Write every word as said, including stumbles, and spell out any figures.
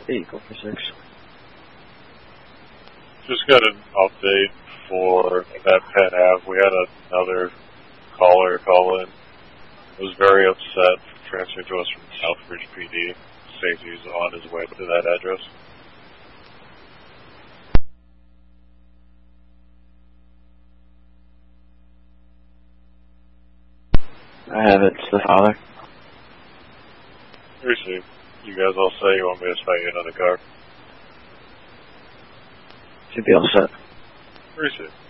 Eagle for six. Just got an update for that Penn Ave. We had another caller call in. Was very upset, transferred to us from Southbridge P D. Safety's on his way to that address. I have it. It's the father. Received. You guys all say you want me to spy you another car? Should be all set. Received.